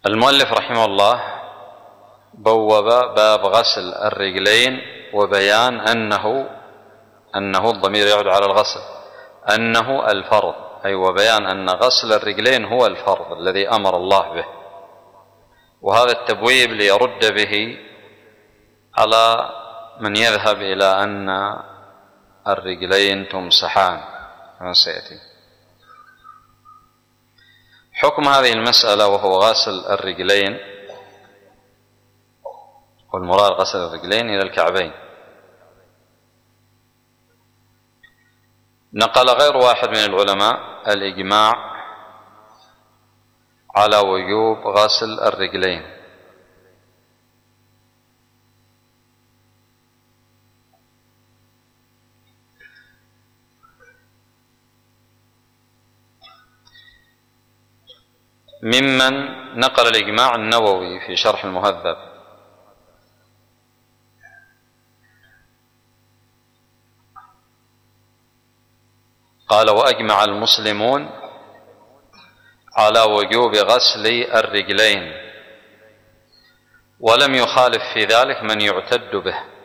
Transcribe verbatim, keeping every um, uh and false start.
المؤلف رحمه الله بوب باب غسل الرجلين وبيان أنه أنه الضمير يعود على الغسل أنه الفرض، أي وبيان أن غسل الرجلين هو الفرض الذي أمر الله به، وهذا التبويب ليرد به على من يذهب إلى أن الرجلين تمسحان كما سيأتي. حكم هذه المسألة وهو غسل الرجلين، والمراد غسل الرجلين إلى الكعبين. نقل غير واحد من العلماء الإجماع على وجوب غسل الرجلين، ممن نقل الإجماع النووي في شرح المهذب، قال: وأجمع المسلمون على وجوب غسل الرجلين، ولم يخالف في ذلك من يعتد به.